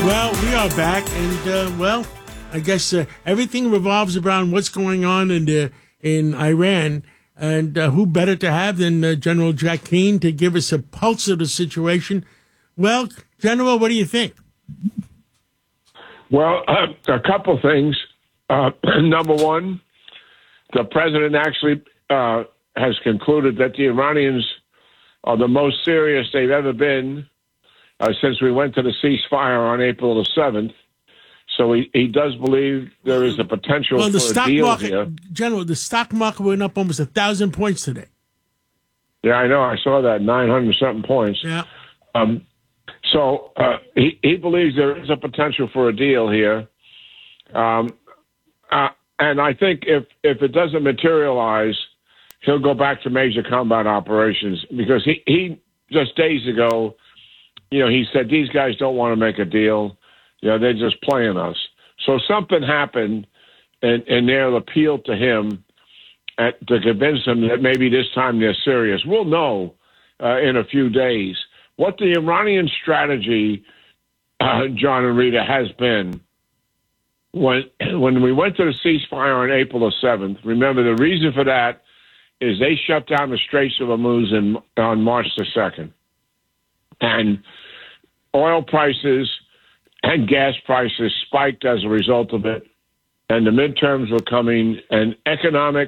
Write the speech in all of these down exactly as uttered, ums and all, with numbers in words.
Well, we are back, and uh, well, I guess uh, everything revolves around what's going on in the, in Iran, and uh, who better to have than uh, General Jack Keane to give us a pulse of the situation. Well, General, what do you think? Well, uh, a couple things. Uh, number one, the president actually uh, has concluded that the Iranians are the most serious they've ever been uh, since we went to the ceasefire on April the seventh. So he, he does believe there is a potential well, the for stock a deal market, here. General, the stock market went up almost a thousand points today. Yeah, I know. I saw that, nine hundred something points. Yeah. Um, so uh, he, he believes there is a potential for a deal here. Um, uh, and I think if, if it doesn't materialize, he'll go back to major combat operations, because he, he just days ago, you know, he said these guys don't want to make a deal. You know, they're just playing us. So something happened, and, and they'll appeal to him at, to convince him that maybe this time they're serious. We'll know uh, in a few days. What the Iranian strategy, uh, John and Rita, has been, when when we went to the ceasefire on April the seventh, remember the reason for that is they shut down the Straits of Hormuz in, on March the second. And oil prices and gas prices spiked as a result of it. And the midterms were coming, and economic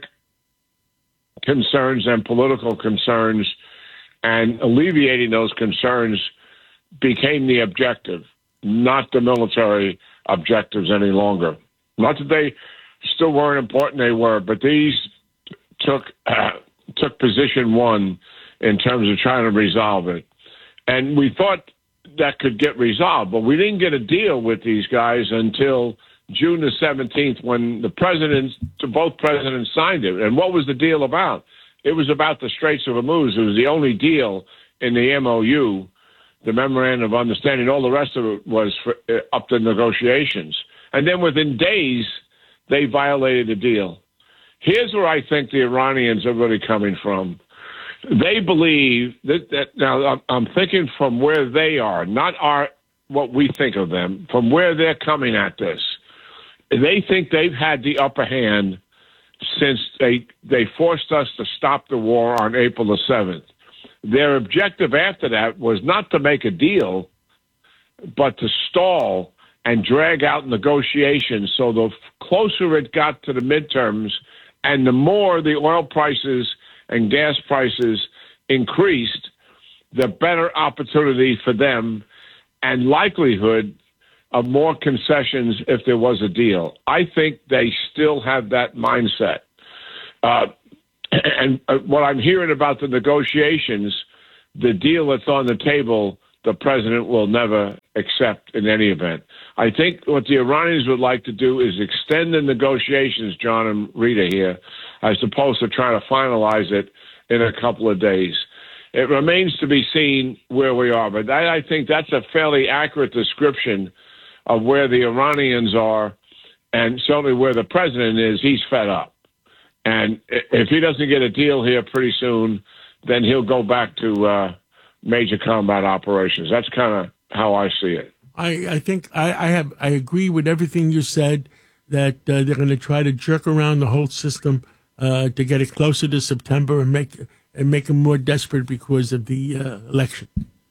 concerns and political concerns and alleviating those concerns became the objective, not the military objectives any longer. Not that they still weren't important, they were, but these took uh, took position one in terms of trying to resolve it. And we thought that could get resolved, but we didn't get a deal with these guys until June the seventeenth, when the presidents, both presidents signed it. And what was the deal about? It was about the Straits of Hormuz. It was the only deal in the M O U, the Memorandum of Understanding. All the rest of it was for, uh, up to negotiations. And then within days, they violated the deal. Here's where I think the Iranians are really coming from. They believe that, that now I'm thinking from where they are, not our what we think of them, from where they're coming at this. They think they've had the upper hand since they they forced us to stop the war on April the seventh. Their objective after that was not to make a deal, but to stall and drag out negotiations. So the closer it got to the midterms and the more the oil prices and gas prices increased, the better opportunity for them and likelihood of more concessions if there was a deal. I think they still have that mindset. Uh, and uh, what I'm hearing about the negotiations, the deal that's on the table, the president will never accept in any event. I think what the Iranians would like to do is extend the negotiations, John and Rita here, as opposed to trying to finalize it in a couple of days. It remains to be seen where we are, but I, I think that's a fairly accurate description of where the Iranians are, and certainly where the president is. He's fed up. And if he doesn't get a deal here pretty soon, then he'll go back to uh, major combat operations. That's kind of how I see it. I, I think I, I have I agree with everything you said, that uh, they're going to try to jerk around the whole system uh, to get it closer to September and make and make them more desperate because of the uh, election.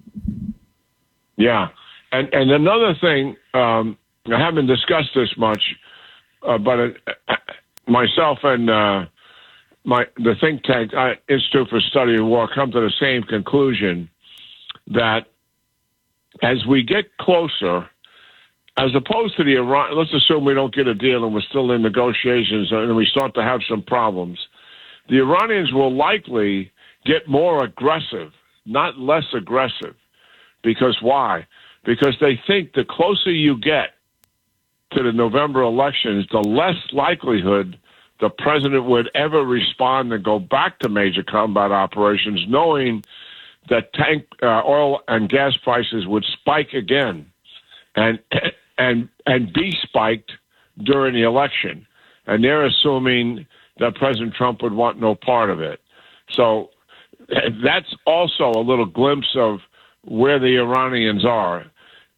Yeah. And and another thing, um, I haven't discussed this much, uh, but it, uh, myself and uh, my the think tank uh, Institute for Study of War come to the same conclusion that as we get closer, as opposed to the Iran, let's assume we don't get a deal and we're still in negotiations and we start to have some problems, the Iranians will likely get more aggressive, not less aggressive. Because why? Because they think the closer you get to the November elections, the less likelihood the president would ever respond and go back to major combat operations, knowing that tank uh, oil and gas prices would spike again and and and be spiked during the election. And they're assuming that President Trump would want no part of it. So that's also a little glimpse of where the Iranians are.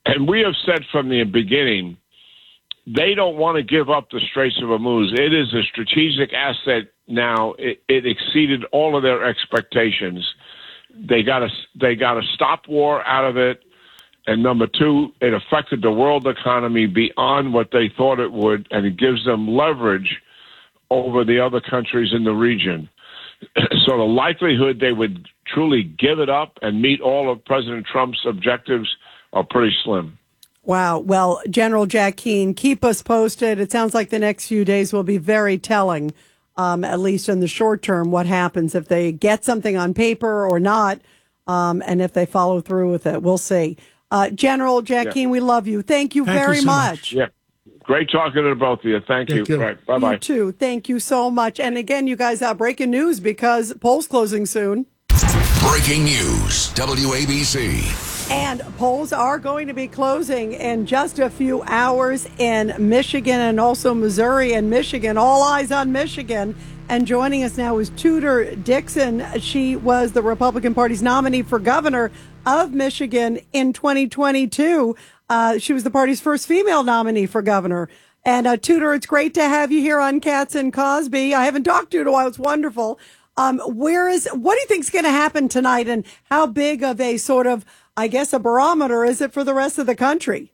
And we have said from the beginning, they don't want to give up the Straits of Hormuz. It is a strategic asset now. It, it exceeded all of their expectations. They got to they got to stop war out of it. And number two, it affected the world economy beyond what they thought it would, and it gives them leverage over the other countries in the region. So the likelihood they would truly give it up and meet all of President Trump's objectives are pretty slim. Wow. Well, General Jack Keane, keep us posted. It sounds like the next few days will be very telling, um, at least in the short term, what happens if they get something on paper or not, um, and if they follow through with it. We'll see. Uh, General Jack yeah. Keane, we love you. Thank you Thank very you so much. much. Yeah. Great talking to both of you. Thank, Thank you. you. Right. Bye-bye. You too. Thank you so much. And again, you guys, uh, breaking news because polls closing soon. Breaking news, W A B C. And polls are going to be closing in just a few hours in Michigan and also Missouri and Michigan. All eyes on Michigan. And joining us now is Tudor Dixon. She was the Republican Party's nominee for governor of Michigan in twenty twenty-two. Uh, she was the party's first female nominee for governor. And uh, Tudor, it's great to have you here on Cats and Cosby. I haven't talked to you in a while. It's wonderful. Um, where is, what do you think is going to happen tonight, and how big of a sort of, I guess, a barometer is it for the rest of the country?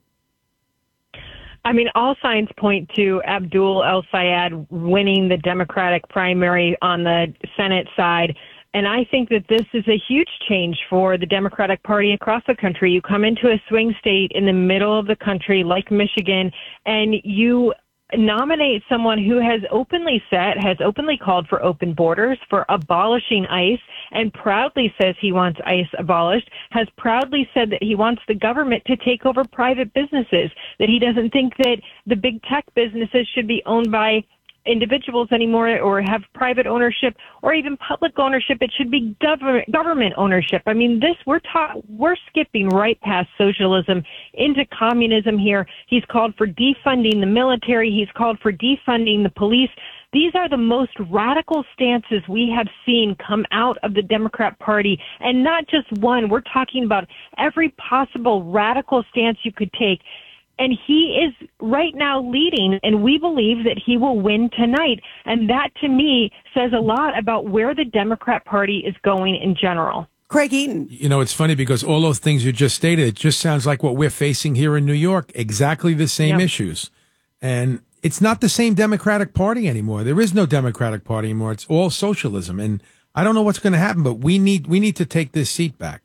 I mean, all signs point to Abdul El-Sayed winning the Democratic primary on the Senate side. And I think that this is a huge change for the Democratic Party across the country. You come into a swing state in the middle of the country like Michigan, and you nominate someone who has openly said, has openly called for open borders, for abolishing ICE, and proudly says he wants ICE abolished, has proudly said that he wants the government to take over private businesses, that he doesn't think that the big tech businesses should be owned by individuals anymore or have private ownership or even public ownership. It should be government government ownership. I mean, this we're ta- we're skipping right past socialism into communism here. He's called for defunding the military. He's called for defunding the police. These are the most radical stances we have seen come out of the Democrat Party, and not just one. We're talking about every possible radical stance you could take. And he is right now leading, and we believe that he will win tonight. And that, to me, says a lot about where the Democrat Party is going in general. Craig Eaton. You know, it's funny because all those things you just stated, it just sounds like what we're facing here in New York, exactly the same Yep. issues. And it's not the same Democratic Party anymore. There is no Democratic Party anymore. It's all socialism. And I don't know what's going to happen, but we need we need to take this seat back.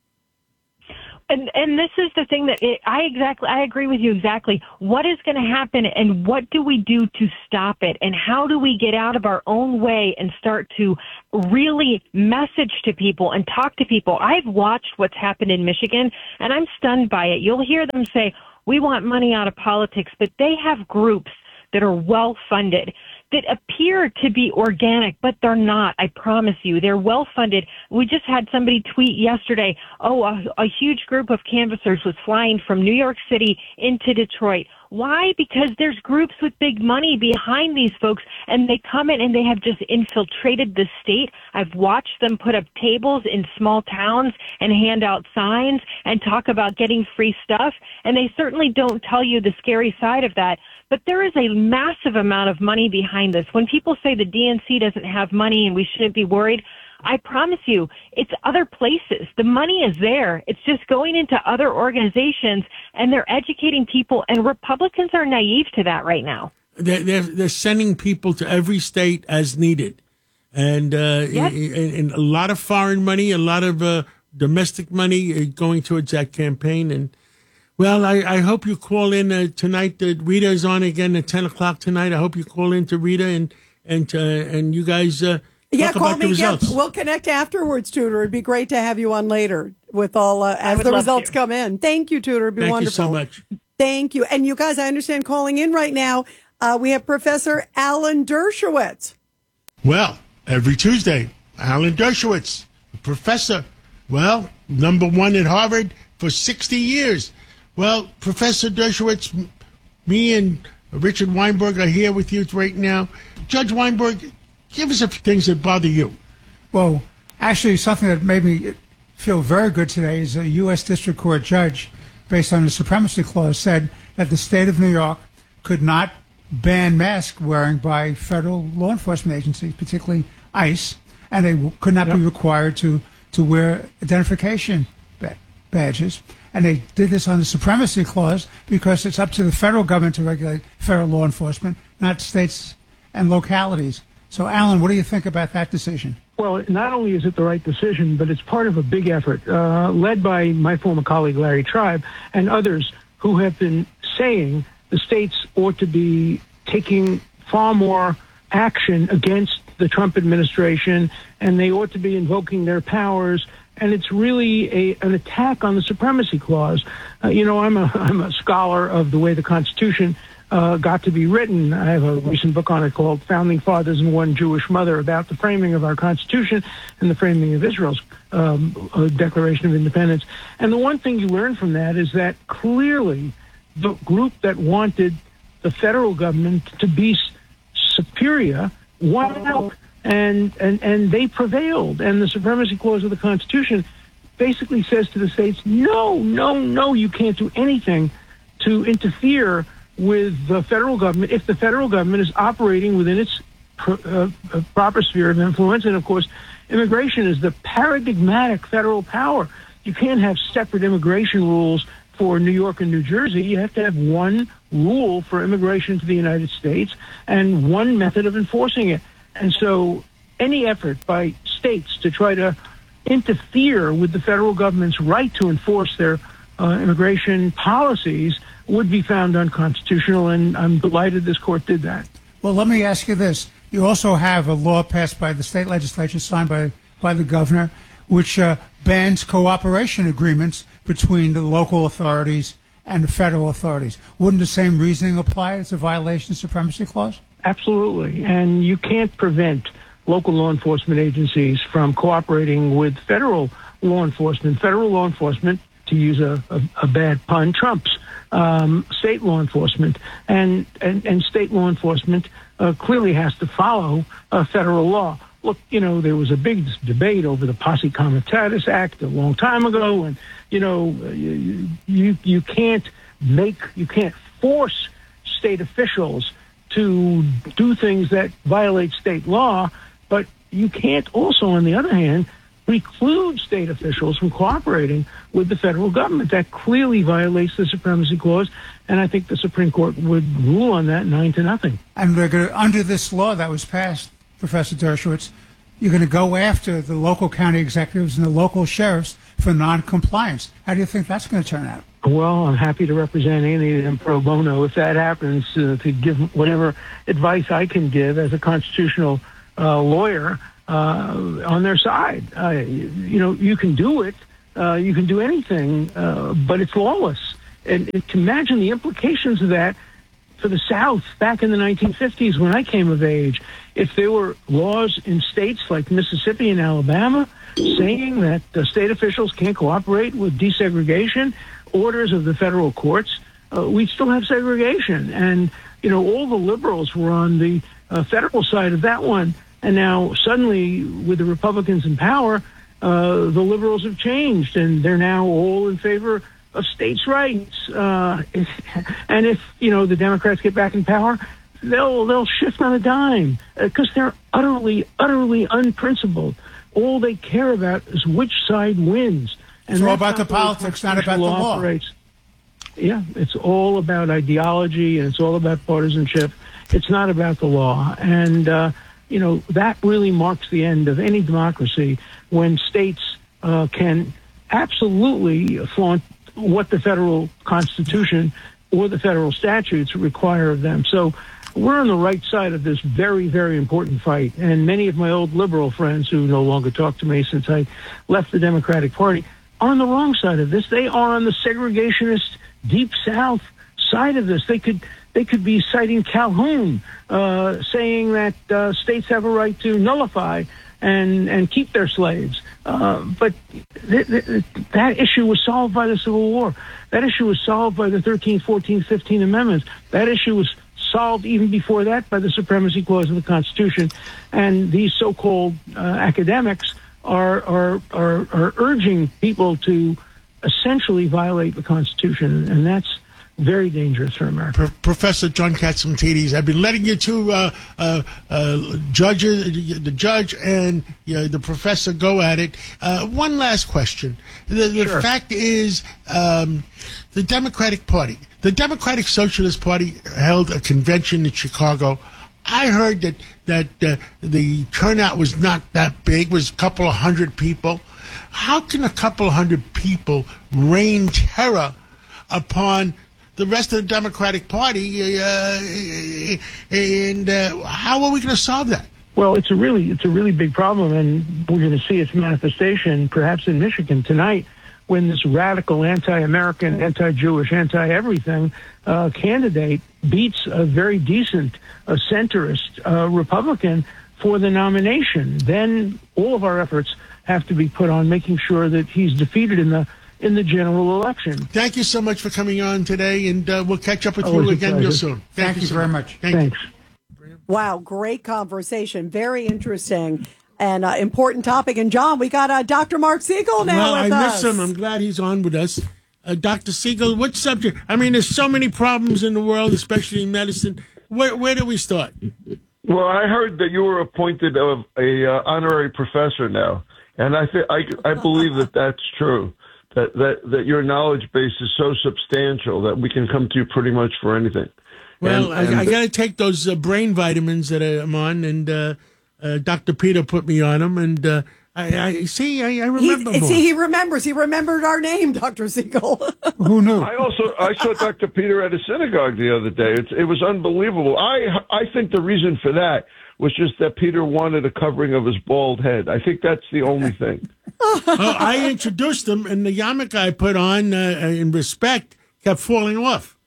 And and this is the thing that it, I exactly I agree with you exactly. What is going to happen, and what do we do to stop it, and how do we get out of our own way and start to really message to people and talk to people? I've watched what's happened in Michigan, and I'm stunned by it. You'll hear them say, "We want money out of politics," but they have groups that are well funded, that appear to be organic, but they're not. I promise you, they're well funded. We just had somebody tweet yesterday, oh, a, a huge group of canvassers was flying from New York City into Detroit. Why? Because there's groups with big money behind these folks, and they come in and they have just infiltrated the state. I've watched them put up tables in small towns and hand out signs and talk about getting free stuff, and they certainly don't tell you the scary side of that. But there is a massive amount of money behind this. When people say the D N C doesn't have money and we shouldn't be worried, I promise you, it's other places. The money is there. It's just going into other organizations, and they're educating people, and Republicans are naive to that right now. They're, they're, they're sending people to every state as needed. And, uh, Yep. and, and a lot of foreign money, a lot of uh, domestic money going towards that campaign. And, well, I, I hope you call in uh, tonight. Uh, Rita is on again at ten o'clock tonight. I hope you call in to Rita and, and, uh, and you guys uh, Yeah, talk call about the me. Yeah, results. we'll connect afterwards, Tudor. It'd be great to have you on later with all uh, as would the love results to. come in. Thank you, Tudor. It'd be Thank wonderful. you so much. Thank you. And you guys, I understand calling in right now. Uh, we have Professor Alan Dershowitz. Well, every Tuesday, Alan Dershowitz, a professor, well, number one at Harvard for sixty years. Well, Professor Dershowitz, m- me and Richard Weinberg are here with you right now. Judge Weinberg, give us a few things that bother you. Well, actually, something that made me feel very good today is a U S District Court judge based on the Supremacy Clause, said that the state of New York could not ban mask wearing by federal law enforcement agencies, particularly ICE, and they w- could not yep. be required to, to wear identification ba- badges. And they did this on the Supremacy Clause because it's up to the federal government to regulate federal law enforcement, not states and localities. So, Alan, what do you think about that decision? Well, not only is it the right decision, but it's part of a big effort uh, led by my former colleague Larry Tribe and others who have been saying the states ought to be taking far more action against the Trump administration, and they ought to be invoking their powers. And it's really a, an attack on the Supremacy Clause. Uh, you know, I'm a I'm a scholar of the way the Constitution uh, got to be written. I have a recent book on it called Founding Fathers and One Jewish Mother, about the framing of our Constitution and the framing of Israel's um, uh, Declaration of Independence. And the one thing you learn from that is that clearly the group that wanted the federal government to be s- superior won out. And, and and they prevailed. And the Supremacy Clause of the Constitution basically says to the states, no, no, no, you can't do anything to interfere with the federal government if the federal government is operating within its pr- uh, uh, proper sphere of influence. And, of course, immigration is the paradigmatic federal power. You can't have separate immigration rules for New York and New Jersey. You have to have one rule for immigration to the United States and one method of enforcing it. And so any effort by states to try to interfere with the federal government's right to enforce their uh, immigration policies would be found unconstitutional, and I'm delighted this court did that. Well, let me ask you this. You also have a law passed by the state legislature, signed by, by the governor, which uh, bans cooperation agreements between the local authorities and the federal authorities. Wouldn't the same reasoning apply as a violation of the Supremacy Clause? Absolutely. And you can't prevent local law enforcement agencies from cooperating with federal law enforcement. Federal law enforcement, to use a, a, a bad pun, trumps um, state law enforcement. And, and, and state law enforcement uh, clearly has to follow uh, federal law. Look, you know, there was a big debate over the Posse Comitatus Act a long time ago. And, you know, you, you, you can't make, you can't force state officials to do things that violate state law, but you can't also, on the other hand, preclude state officials from cooperating with the federal government. That clearly violates the Supremacy Clause, and I think the Supreme Court would rule on that nine to nothing. And they're going to, under this law that was passed, Professor Dershowitz, you're going to go after the local county executives and the local sheriffs for noncompliance. How do you think that's going to turn out? Well, I'm happy to represent any of them pro bono if that happens, uh, to give whatever advice I can give as a constitutional uh, lawyer uh, on their side. Uh, you, you know, you can do it. Uh, you can do anything, uh, but it's lawless. And, and to imagine the implications of that for the South back in the nineteen fifties when I came of age, if there were laws in states like Mississippi and Alabama saying that uh, state officials can't cooperate with desegregation orders of the federal courts, uh, we'd still have segregation. And, you know, all the liberals were on the uh, federal side of that one. And now suddenly, with the Republicans in power, uh, the liberals have changed, and they're now all in favor of states' rights. Uh, and if, you know, the Democrats get back in power, they'll they'll shift on a dime because uh, they're utterly, utterly unprincipled. All they care about is which side wins. And it's all about the politics, not about the law. Operates. Yeah, it's all about ideology, and it's all about partisanship. It's not about the law. And, uh, you know, that really marks the end of any democracy when states uh, can absolutely flaunt what the federal Constitution or the federal statutes require of them. So we're on the right side of this very, very important fight. And many of my old liberal friends who no longer talk to me since I left the Democratic Party are on the wrong side of this. They are on the segregationist Deep South side of this. They could they could be citing Calhoun, uh, saying that uh, states have a right to nullify and and keep their slaves. Uh, but th- th- that issue was solved by the Civil War. That issue was solved by the thirteenth, fourteenth, fifteenth Amendments. That issue was solved even before that by the Supremacy Clause of the Constitution. And these so-called uh, academics are, are are are urging people to essentially violate the Constitution, and that's very dangerous for America. Pro- Professor John Catsimatidis, I've been letting you two uh, uh, uh, judges, the judge and you know, the professor go at it. Uh, one last question. The, the Sure. fact is, um, the Democratic Party, the Democratic Socialist Party held a convention in Chicago. I heard that, that uh, the turnout was not that big, was a couple of hundred people. How can a couple of hundred people rain terror upon the rest of the Democratic Party, uh, and uh, how are we going to solve that? Well, it's a really it's a really big problem, and we're going to see its manifestation perhaps in Michigan tonight when this radical anti-American, anti-Jewish, anti-everything uh, candidate beats a very decent, a centrist uh, Republican for the nomination. Then all of our efforts have to be put on making sure that he's defeated in the in the general election. Thank you so much for coming on today, and uh, we'll catch up with Always you a again pleasure. real soon. Thank, Thank you so very much. Thank Thanks. you. Wow, great conversation. Very interesting and uh, important topic. And, John, we got uh, Doctor Mark Siegel now Well, with I us. miss him. I'm glad he's on with us. Uh, Doctor Siegel, what subject? I mean, there's so many problems in the world, especially in medicine. Where, where do we start? Well, I heard that you were appointed a, a uh, honorary professor now, and I think I, I believe that that's true. That, that that your knowledge base is so substantial that we can come to you pretty much for anything. Well, And- and- I, I got to take those uh, brain vitamins that I'm on, and uh, uh, Doctor Peter put me on them, and uh, I, I see, I, I He, remember more. see, he remembers. He remembered our name, Doctor Siegel. Who knew? I also I saw Doctor Peter at a synagogue the other day. It's, it was unbelievable. I I think the reason for that was just that Peter wanted a covering of his bald head. I think that's the only thing. Oh, I introduced him, and the yarmulke I put on uh, in respect kept falling off.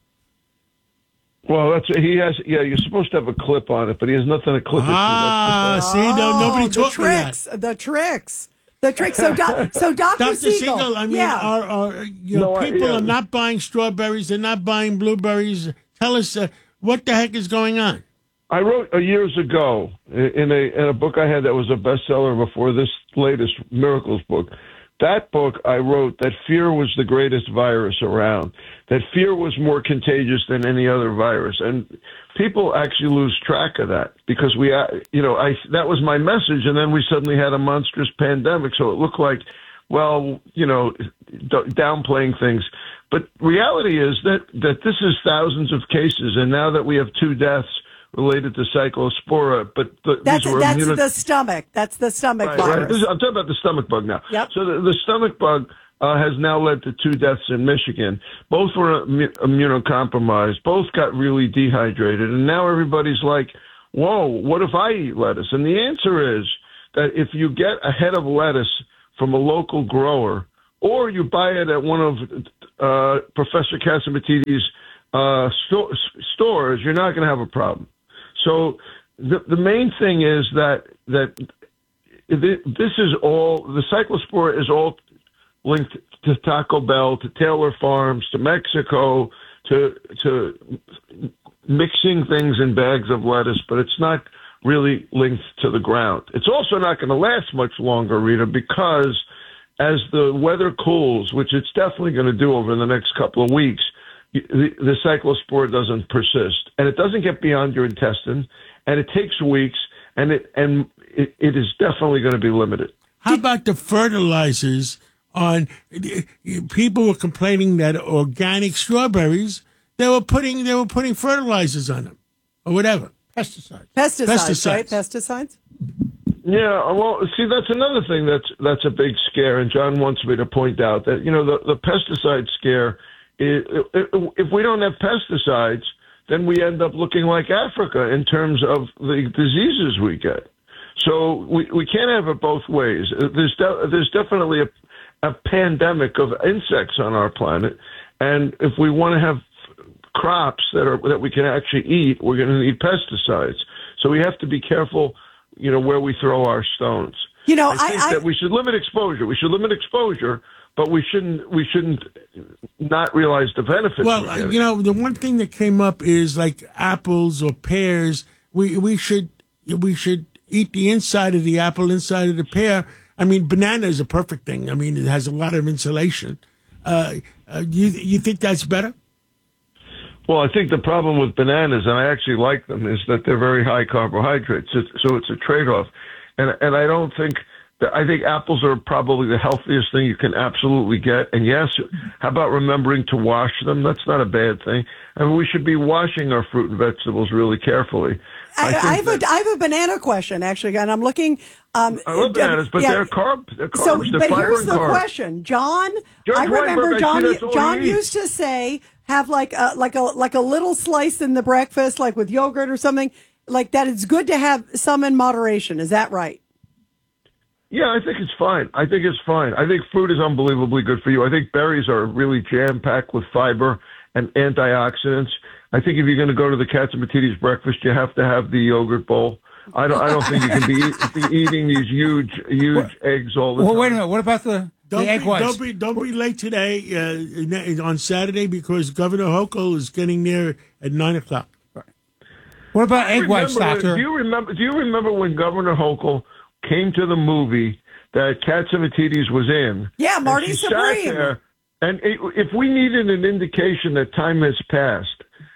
Well, that's he has. Yeah, you're supposed to have a clip on it, but he has nothing to clip it to. Ah, That's the see, no, nobody Oh, the taught me that. tricks, the tricks, the tricks. So, doc, so Doctor Doctor Siegel, Siegel, I mean, yeah. are, are you know, No, I- people yeah. are not buying strawberries, they're not buying blueberries. Tell us uh, what the heck is going on. I wrote uh, years ago in a in a book I had that was a bestseller before this latest Miracles book. That book I wrote that fear was the greatest virus around. That fear was more contagious than any other virus, and people actually lose track of that because we, uh, you know, I that was my message, and then we suddenly had a monstrous pandemic, so it looked like, well, you know, d- downplaying things. But reality is that that this is thousands of cases, and now that we have two deaths related to cyclospora, but the, That's these were that's immuni- the stomach. That's the stomach Right, virus. right. This is, I'm talking about the stomach bug now. Yep. So the, the stomach bug uh, has now led to two deaths in Michigan. Both were immu- immunocompromised. Both got really dehydrated. And now everybody's like, whoa, what if I eat lettuce? And the answer is that if you get a head of lettuce from a local grower, or you buy it at one of uh, Professor Catsimatidis' uh, sto- stores, you're not going to have a problem. So the the main thing is that that this is all the cyclospora is all linked to Taco Bell, to Taylor Farms, to Mexico, to to mixing things in bags of lettuce, but it's not really linked to the ground. It's also not going to last much longer, Rita, because as the weather cools, which it's definitely going to do over the next couple of weeks, the, the cyclospora doesn't persist, and it doesn't get beyond your intestines, and it takes weeks, and it and it, it is definitely going to be limited. How about the fertilizers on people were complaining that organic strawberries, they were putting they were putting fertilizers on them or whatever. Pesticides. Pesticides, Pesticides. right? Pesticides. Yeah, well, see, that's another thing that's that's a big scare, and John wants me to point out that, you know, the, the pesticide scare, is, if we don't have pesticides, then we end up looking like Africa in terms of the diseases we get. So we, we can't have it both ways. There's de- there's definitely a, a pandemic of insects on our planet, and if we want to have crops that are that we can actually eat, we're going to need pesticides. So we have to be careful, you know, where we throw our stones. You know, I think I, I that we should limit exposure. We should limit exposure, but we shouldn't we shouldn't not realize the benefits. Well, we're uh, getting. you know, the one thing that came up is like apples or pears. We we should we should eat the inside of the apple, inside of the pear. I mean, banana is a perfect thing. I mean, it has a lot of insulation. Uh, uh, you you think that's better? Well, I think the problem with bananas, and I actually like them, is that they're very high carbohydrates. It's, so it's a trade-off. And and I don't think that, I think apples are probably the healthiest thing you can absolutely get. And yes, how about remembering to wash them? That's not a bad thing. I mean, we should be washing our fruit and vegetables really carefully. I, I, think I have that- a I have a banana question actually, and I'm looking. Um, I love bananas, but yeah. they're carb. They're carbs. So, they're but fiber here's and the carbs. question, John. George I remember Weinberg, I John. see that's all John he eats. used to say have like a like a like a little slice in the breakfast, like with yogurt or something like that. It's good to have some in moderation. Is that right? Yeah, I think it's fine. I think it's fine. I think fruit is unbelievably good for you. I think berries are really jam-packed with fiber and antioxidants. I think if you're going to go to the Katsimatidis breakfast, you have to have the yogurt bowl. I don't. I don't think you can be, eat, be eating these huge, huge eggs all the Well, time. wait a minute. What about the, Don't the egg be, whites? don't be don't be late today uh, on Saturday because Governor Hochul is getting there at nine o'clock. What about egg whites, Remember when- doctor? Do you remember? Do you remember when Governor Hochul came to the movie that Katsimatidis was in? Yeah, And Marty she sat Supreme. there, and it, if we needed an indication that time has passed,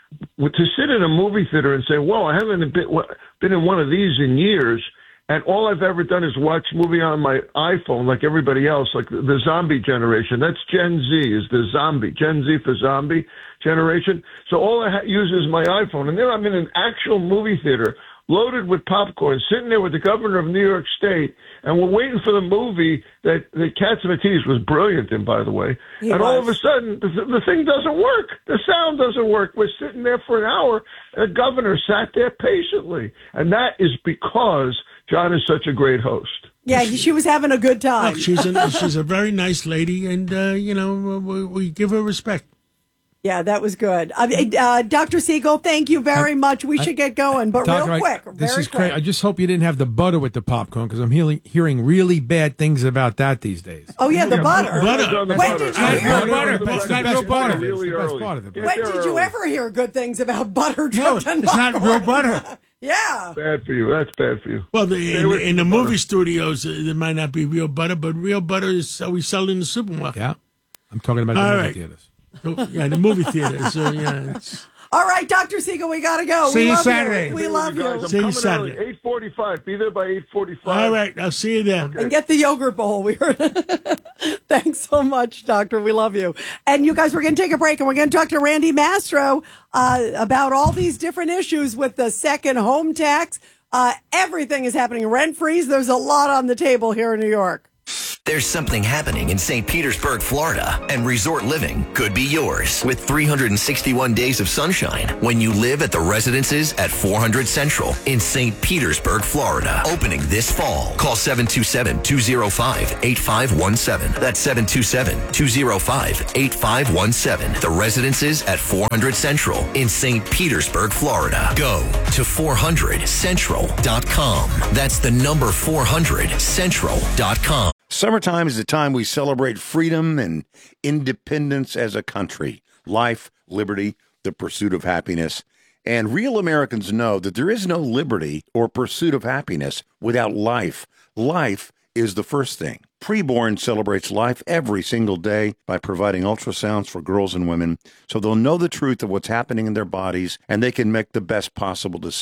to sit in a movie theater and say, "Well, I haven't been, been in one of these in years," and all I've ever done is watch movie on my iPhone, like everybody else, like the zombie generation. That's Gen Z, is the zombie Gen Z for zombie generation. So all I ha- use is my iPhone, and then I'm in an actual movie theater, loaded with popcorn, sitting there with the governor of New York State, and we're waiting for the movie that, that Katsimatidis was brilliant in, by the way. He and all of a was. sudden, the, the thing doesn't work. The sound doesn't work. We're sitting there for an hour, and the governor sat there patiently. And that is because John is such a great host. Yeah, she was having a good time. Look, she's a, she's a very nice lady, and uh, you know we, we give her respect. Yeah, that was good. Uh, uh, Doctor Siegel, thank you very much. We should get going, but Doctor, real I- quick, this very is quick. crazy. I just hope you didn't have the butter with the popcorn because I'm hearing, hearing really bad things about that these days. Oh yeah, the butter. Butter. When did you Butter. hear? Butter. The That's best not real part butter. really It's the best early. part of it. Get When there did you early. ever hear good things about butter? No, dripped in it's not popcorn? real butter. Yeah. Bad for you. That's bad for you. Well, the, in, away from in the the movie butter. studios, uh, there might not be real butter, but real butter is uh, we sell in the supermarket. Yeah. I'm talking about the All movie right. theaters. So, yeah, the movie theater. So yeah, it's, All right, Doctor Siegel, we gotta go. See we you love Saturday. You. We love Guys, you. I'm See you coming Saturday. early. eight forty-five. Be there by eight forty-five. all right. I'll see you there. And get the yogurt bowl. We heard. Thanks so much, Doctor. We love you. And you guys, we're going to take a break, and we're going to talk to Randy Mastro uh, about all these different issues with the second home tax. Uh, everything is happening. Rent freeze. There's a lot on the table here in New York. There's something happening in Saint Petersburg, Florida, and resort living could be yours with three hundred sixty-one days of sunshine when you live at the residences at four hundred Central in Saint Petersburg, Florida. Opening this fall. Call seven two seven, two oh five, eight five one seven. That's seven two seven, two oh five, eight five one seven. The residences at four hundred Central in Saint Petersburg, Florida. Go to four hundred central dot com. That's the number four hundred central dot com. Summertime is the time we celebrate freedom and independence as a country, life, liberty, the pursuit of happiness. And real Americans know that there is no liberty or pursuit of happiness without life. Life is the first thing. Preborn celebrates life every single day by providing ultrasounds for girls and women so they'll know the truth of what's happening in their bodies and they can make the best possible decision.